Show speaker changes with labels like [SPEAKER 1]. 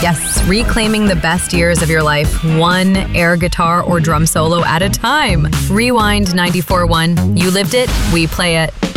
[SPEAKER 1] Yes, reclaiming the best years of your life, one air guitar or drum solo at a time. Rewind 94.1. You lived it, we play it.